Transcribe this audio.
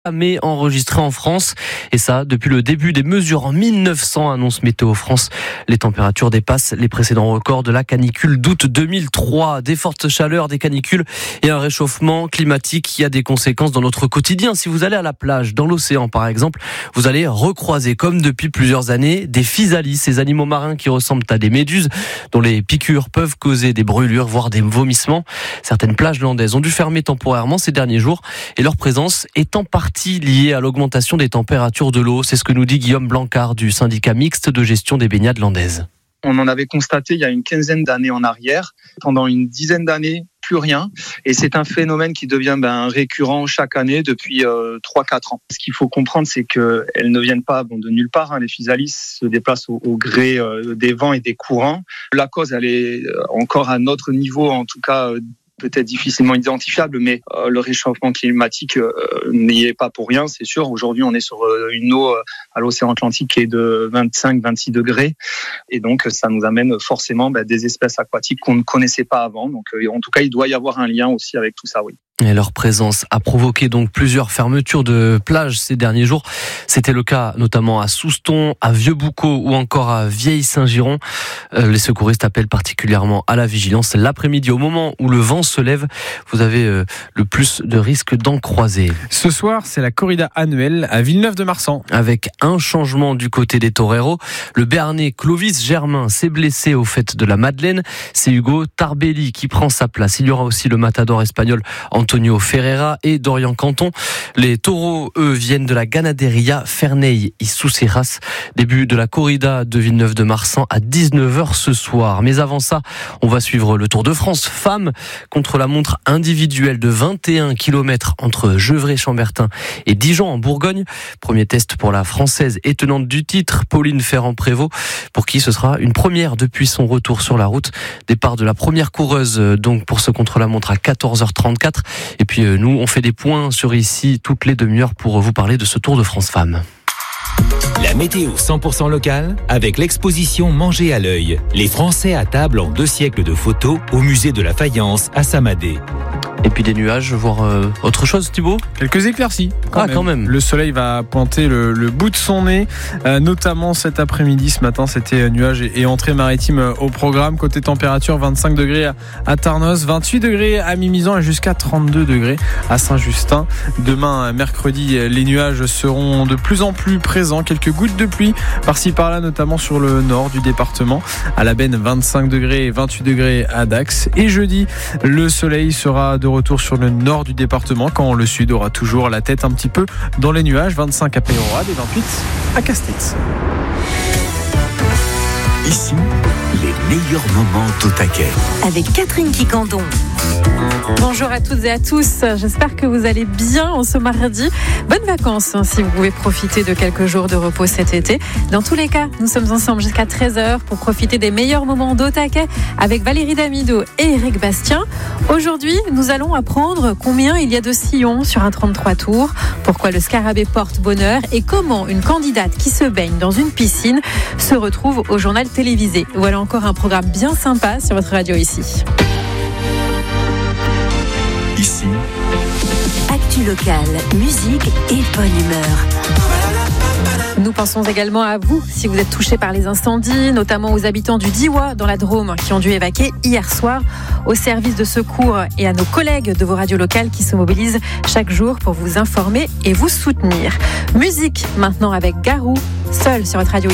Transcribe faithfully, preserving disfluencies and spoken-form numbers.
jamais enregistré en France. Et ça, depuis le début des mesures en mille neuf cents, annonce Météo France. Les températures dépassent les précédents records de la canicule d'août deux mille trois. Des fortes chaleurs, des canicules et un réchauffement climatique qui a des conséquences dans notre quotidien. Si vous allez à la plage, dans l'océan par exemple, vous allez recroiser, comme depuis plusieurs années, des physalis, ces animaux marins qui ressemblent à des méduses, dont les piqûres peuvent causer des brûlures, voire des vomissements. Certaines plages landaises ont dû fermer temporairement ces derniers jours et leur présence est en partie liée à l'augmentation des températures de l'eau. C'est ce que nous dit Guillaume Blancard du syndicat mixte de gestion des baignades landaises. On en avait constaté il y a une quinzaine d'années en arrière. Pendant une dizaine d'années, plus rien. Et c'est un phénomène qui devient ben, récurrent chaque année depuis euh, trois à quatre ans. Ce qu'il faut comprendre, c'est qu'elles ne viennent pas bon, de nulle part. Hein. Les physalis se déplacent au, au gré euh, des vents et des courants. La cause, elle est encore à notre niveau, en tout cas euh, peut-être difficilement identifiable, mais euh, le réchauffement climatique euh, n'y est pas pour rien, c'est sûr. Aujourd'hui, on est sur euh, une eau euh, à l'océan Atlantique qui est de vingt-cinq à vingt-six degrés. Et donc, ça nous amène forcément bah, des espèces aquatiques qu'on ne connaissait pas avant. Donc, euh, en tout cas, il doit y avoir un lien aussi avec tout ça, oui. Et leur présence a provoqué donc plusieurs fermetures de plages ces derniers jours. C'était le cas notamment à Souston, à Vieux-Boucau ou encore à Vieille-Saint-Giron. Euh, les secouristes appellent particulièrement à la vigilance l'après-midi. Au moment où le vent se lève, vous avez euh, le plus de risques d'en croiser. Ce soir, c'est la corrida annuelle à Villeneuve-de-Marsan. Avec un changement du côté des toreros, le Béarnais Clovis Germain s'est blessé au fait de la Madeleine. C'est Hugo Tarbelli qui prend sa place. Il y aura aussi le matador espagnol Antonio Ferreira et Dorian Canton. Les taureaux, eux, viennent de la Ganaderia Ferney y Souceras. Début de la corrida de Villeneuve-de-Marsan à dix-neuf heures ce soir. Mais avant ça, on va suivre le Tour de France femmes contre la montre individuelle de vingt et un kilomètres entre Gevrey-Chambertin et Dijon en Bourgogne. Premier test pour la Française et tenante du titre, Pauline Ferrand-Prévot, pour qui ce sera une première depuis son retour sur la route. Départ de la première coureuse donc pour ce contre-la-montre à quatorze heures trente-quatre. Et puis nous, on fait des points sur ici toutes les demi-heures pour vous parler de ce Tour de France femmes. La météo cent pour cent locale avec l'exposition Manger à l'œil. Les Français à table en deux siècles de photos au musée de la faïence à Samadé. Et puis des nuages, voire euh, autre chose, Thibaut ? Quelques éclaircies. Quand ah, même. quand même. Le soleil va pointer le, le bout de son nez, euh, notamment cet après-midi. Ce matin, c'était nuages et, et entrée maritime au programme. Côté température, vingt-cinq degrés à, à Tarnos, vingt-huit degrés à Mimizan et jusqu'à trente-deux degrés à Saint-Justin. Demain, mercredi, les nuages seront de plus en plus présents. Quelques gouttes de pluie par-ci par-là, notamment sur le nord du département. À la Benne, vingt-cinq degrés et vingt-huit degrés à Dax. Et jeudi, le soleil sera de retour sur le nord du département, quand le sud aura toujours la tête un petit peu dans les nuages. vingt-cinq à Peyrehorade et vingt-huit à Castets. Ici, les meilleurs moments d'Au Taquet. Avec Catherine Quicandon. Bonjour à toutes et à tous, j'espère que vous allez bien en ce mardi. Bonnes vacances hein, si vous pouvez profiter de quelques jours de repos cet été. Dans tous les cas, nous sommes ensemble jusqu'à treize heures pour profiter des meilleurs moments d'Au Taquet avec Valérie Damido et Eric Bastien. Aujourd'hui, nous allons apprendre combien il y a de sillons sur un trente-trois tours, pourquoi le scarabée porte bonheur et comment une candidate qui se baigne dans une piscine se retrouve au journal télévisé. Voilà encore un programme bien sympa sur votre radio ici. Ici, actu locale, musique et bonne humeur. Nous pensons également à vous, si vous êtes touchés par les incendies, notamment aux habitants du Diois dans la Drôme qui ont dû évacuer hier soir, aux services de secours et à nos collègues de vos radios locales qui se mobilisent chaque jour pour vous informer et vous soutenir. Musique maintenant avec Garou, seul sur votre radio.